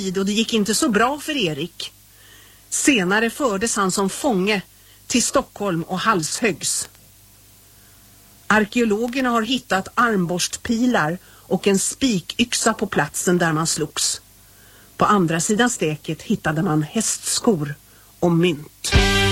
tid och det gick inte så bra för Erik. Senare fördes han som fånge till Stockholm och halshöggs. Arkeologerna har hittat armborstpilar och en spikyxa på platsen där man slogs. På andra sidan steket hittade man hästskor och mynt.